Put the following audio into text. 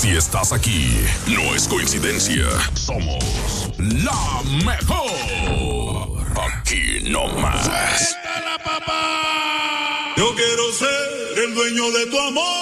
Si estás aquí, no es coincidencia. Somos la mejor. Aquí no más. ¡Suéltala, papá! Yo quiero ser el dueño de tu amor.